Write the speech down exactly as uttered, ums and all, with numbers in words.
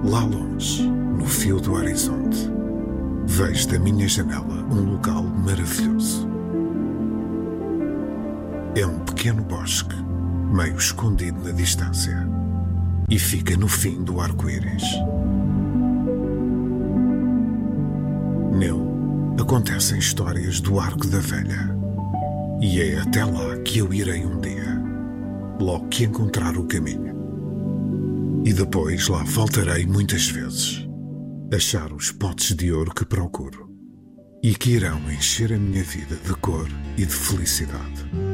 Lá longe, no fio do horizonte, vejo da minha janela um local maravilhoso. É um pequeno bosque, meio escondido na distância, e fica no fim do arco-íris. Nele acontecem histórias do Arco da Velha, e é até lá que eu irei um dia, logo que encontrar o caminho. E depois lá voltarei muitas vezes, achar os potes de ouro que procuro e que irão encher a minha vida de cor e de felicidade.